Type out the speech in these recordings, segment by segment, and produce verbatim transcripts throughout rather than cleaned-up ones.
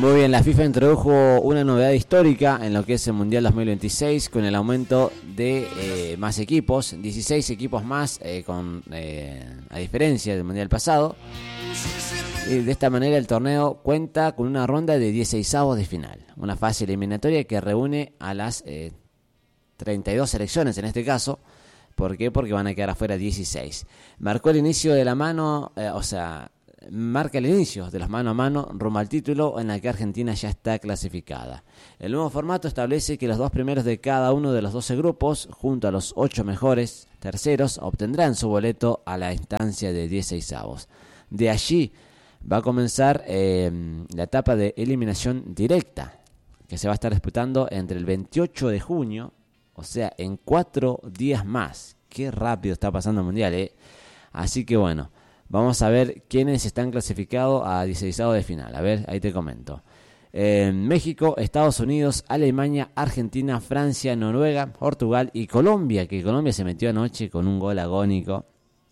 Muy bien, la FIFA introdujo una novedad histórica en lo que es el Mundial dos mil veintiséis con el aumento de eh, más equipos, dieciséis equipos más, eh, con eh, a diferencia del Mundial pasado. Y de esta manera el torneo cuenta con una ronda de dieciseisavos de final, una fase eliminatoria que reúne a las eh, treinta y dos selecciones en este caso. ¿Por qué? Porque van a quedar afuera dieciséis. Marcó el inicio de la mano, eh, o sea, marca el inicio de los mano a mano rumbo al título, en la que Argentina ya está clasificada. El nuevo formato establece que los dos primeros de cada uno de los doce grupos, junto a los ocho mejores terceros, obtendrán su boleto a la instancia de dieciseisavos. De allí va a comenzar eh, la etapa de eliminación directa, que se va a estar disputando entre el veintiocho de junio, o sea, en cuatro días más. Qué rápido está pasando el Mundial, ¿eh? Así que bueno, vamos a ver quiénes están clasificados a dieciseisavos de final. A ver, ahí te comento. Eh, México, Estados Unidos, Alemania, Argentina, Francia, Noruega, Portugal y Colombia, que Colombia se metió anoche con un gol agónico.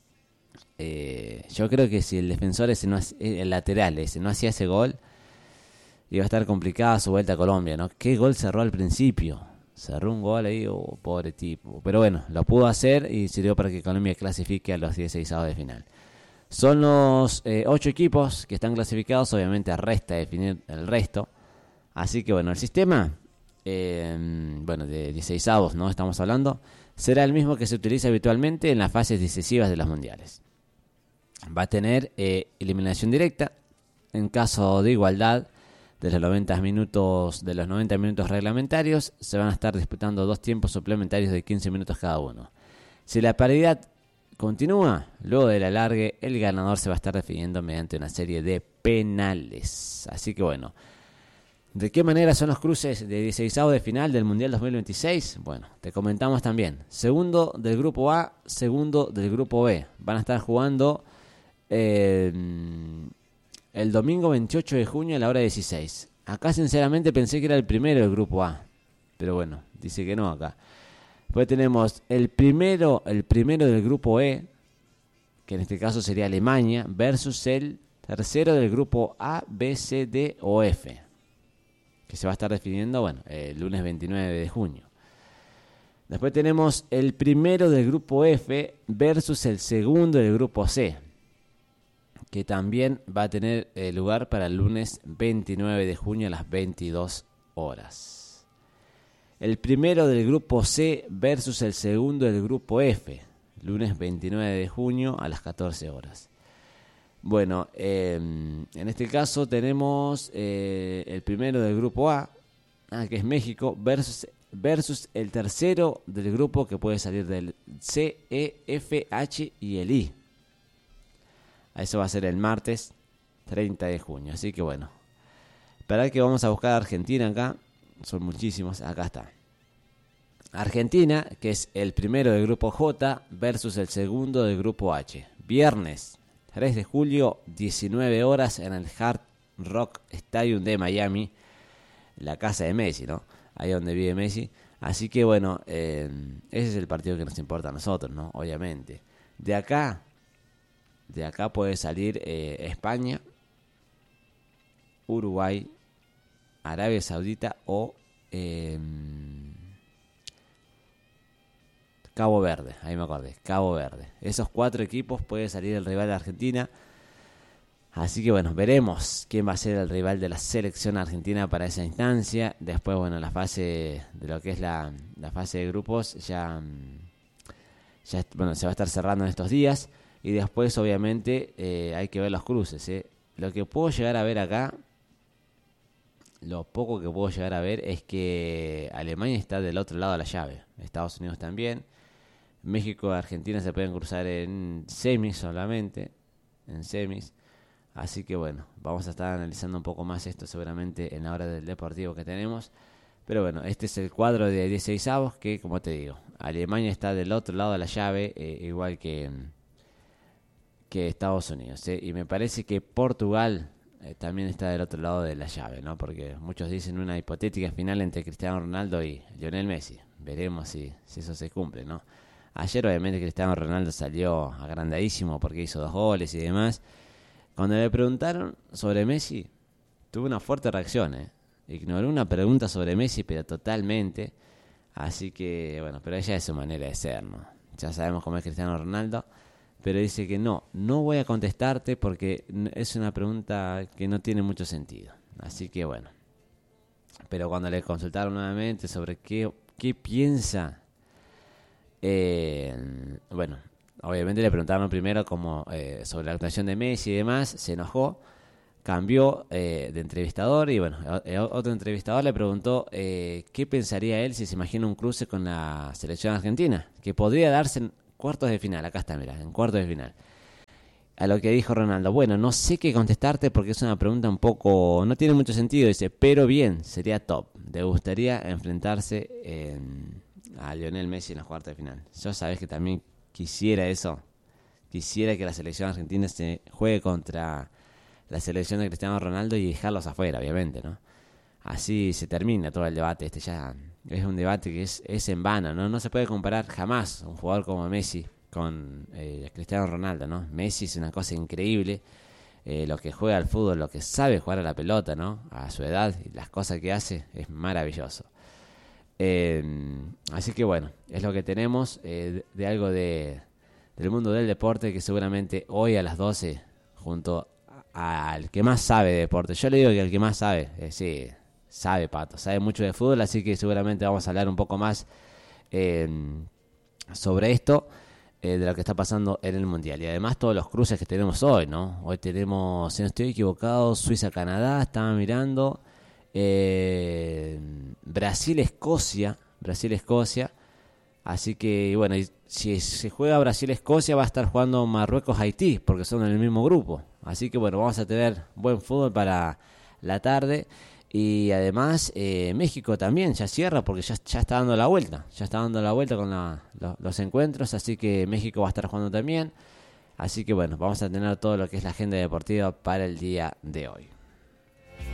Eh, yo creo que si el defensor ese no el lateral ese no hacía ese gol, iba a estar complicada su vuelta a Colombia, ¿no? ¿Qué gol cerró al principio? Cerró un gol ahí, oh, pobre tipo. Pero bueno, lo pudo hacer y sirvió para que Colombia clasifique a los dieciseisavos de final. Son los eh, ocho equipos que están clasificados, obviamente resta definir el resto. Así que bueno, el sistema, eh, bueno, de dieciseisavos, ¿no? Estamos hablando, será el mismo que se utiliza habitualmente en las fases decisivas de los mundiales. Va a tener eh, eliminación directa. En caso de igualdad de los noventa minutos, de los noventa minutos reglamentarios, se van a estar disputando dos tiempos suplementarios de quince minutos cada uno. Si la paridad continúa, luego del alargue, el ganador se va a estar definiendo mediante una serie de penales. Así que bueno, ¿de qué manera son los cruces de dieciseisavos de final del Mundial dos mil veintiséis? Bueno, te comentamos también. Segundo del grupo A, segundo del grupo B. Van a estar jugando eh, el domingo veintiocho de junio a la hora dieciséis. Acá sinceramente pensé que era el primero del grupo A, pero bueno, dice que no acá. Después tenemos el primero, el primero del grupo E, que en este caso sería Alemania, versus el tercero del grupo A, B, C, D o F, que se va a estar definiendo, bueno, el lunes veintinueve de junio. Después tenemos el primero del grupo F versus el segundo del grupo C, que también va a tener eh, lugar para el lunes veintinueve de junio a las veintidós horas. El primero del grupo C versus el segundo del grupo F, lunes veintinueve de junio a las catorce horas. Bueno, eh, en este caso tenemos eh, el primero del grupo A, ah, que es México, versus, versus el tercero del grupo, que puede salir del C, E, F, H y el I. Eso va a ser el martes treinta de junio. Así que bueno, esperad que vamos a buscar a Argentina acá. Son muchísimos. Acá está. Argentina, que es el primero del grupo J versus el segundo del grupo H. Viernes tres de julio, diecinueve horas, en el Hard Rock Stadium de Miami. La casa de Messi, ¿no? Ahí donde vive Messi. Así que bueno, eh, ese es el partido que nos importa a nosotros, ¿no? Obviamente. De acá... De acá puede salir eh, España, Uruguay, Arabia Saudita o eh, Cabo Verde. Ahí me acordé, Cabo Verde. Esos cuatro equipos puede salir el rival de Argentina. Así que bueno, veremos quién va a ser el rival de la selección argentina para esa instancia. Después, bueno, la fase de lo que es la, la fase de grupos ya, ya bueno, se va a estar cerrando en estos días. Y después, obviamente, eh, hay que ver los cruces. ¿eh? Lo que puedo llegar a ver acá, lo poco que puedo llegar a ver, es que Alemania está del otro lado de la llave. Estados Unidos también. México y Argentina se pueden cruzar en semis solamente. En semis. Así que bueno, vamos a estar analizando un poco más esto seguramente en la hora del deportivo que tenemos. Pero bueno, este es el cuadro de dieciseisavos que, como te digo, Alemania está del otro lado de la llave, eh, igual que... que Estados Unidos, ¿eh? Y me parece que Portugal eh, también está del otro lado de la llave, ¿no? Porque muchos dicen una hipotética final entre Cristiano Ronaldo y Lionel Messi. Veremos si, si eso se cumple, ¿no? Ayer obviamente Cristiano Ronaldo salió agrandadísimo porque hizo dos goles y demás. Cuando le preguntaron sobre Messi, tuvo una fuerte reacción, ¿eh? Ignoró una pregunta sobre Messi, pero totalmente. Así que, bueno, pero ella es su manera de ser, ¿no? Ya sabemos cómo es Cristiano Ronaldo. Pero dice que no, no voy a contestarte porque es una pregunta que no tiene mucho sentido. Así que, bueno. Pero cuando le consultaron nuevamente sobre qué, qué piensa, eh, bueno, obviamente le preguntaron primero como eh, sobre la actuación de Messi y demás, se enojó. Cambió eh, de entrevistador y bueno, otro entrevistador le preguntó eh, qué pensaría él si se imagina un cruce con la selección argentina, que podría darse en cuartos de final. Acá está, mira, en cuartos de final. A lo que dijo Ronaldo, bueno, no sé qué contestarte porque es una pregunta un poco, no tiene mucho sentido, dice, pero bien, sería top. ¿Te gustaría enfrentarse en, a Lionel Messi en los cuartos de final? Yo sabés que también quisiera eso, quisiera que la selección argentina se juegue contra la selección de Cristiano Ronaldo y dejarlos afuera, obviamente, ¿no? Así se termina todo el debate. Este ya es un debate que es, es en vano, ¿no? No se puede comparar jamás un jugador como Messi con eh, Cristiano Ronaldo, ¿no? Messi es una cosa increíble, eh, lo que juega al fútbol, lo que sabe jugar a la pelota, ¿no? A su edad y las cosas que hace es maravilloso. Eh, así que bueno, es lo que tenemos eh, de, de algo de, del mundo del deporte que seguramente hoy a las doce junto al que más sabe de deporte. Yo le digo que el que más sabe, eh, sí, sabe Pato, sabe mucho de fútbol, así que seguramente vamos a hablar un poco más eh, sobre esto, eh, de lo que está pasando en el Mundial. Y además todos los cruces que tenemos hoy, ¿no? Hoy tenemos, si no estoy equivocado, Suiza-Canadá, estaba mirando, eh, Brasil-Escocia, Brasil-Escocia, así que bueno, si se juega Brasil-Escocia va a estar jugando Marruecos-Haití, porque son en el mismo grupo. Así que bueno, vamos a tener buen fútbol para la tarde. Y además eh, México también ya cierra porque ya, ya está dando la vuelta. Ya está dando la vuelta con la, los, los encuentros. Así que México va a estar jugando también. Así que bueno, vamos a tener todo lo que es la agenda deportiva para el día de hoy.